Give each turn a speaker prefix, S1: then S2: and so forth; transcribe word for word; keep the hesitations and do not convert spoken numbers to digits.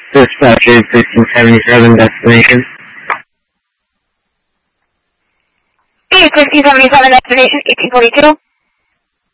S1: Dispatcher sixteen seventy-seven, destination.
S2: sixteen seventy-seven, destination eighteen forty-two.